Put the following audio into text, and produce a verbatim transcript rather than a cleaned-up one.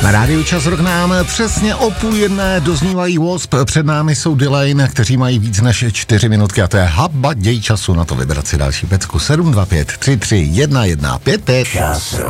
Na rádiu Čas Rock nám přesně o půl jedné doznívají Wasp, před námi jsou Delane, kteří mají víc než čtyři minutky a to je haba děj času na to vybrat si další pecku. Sedm dva pět tři tři jedna jedna pět pět.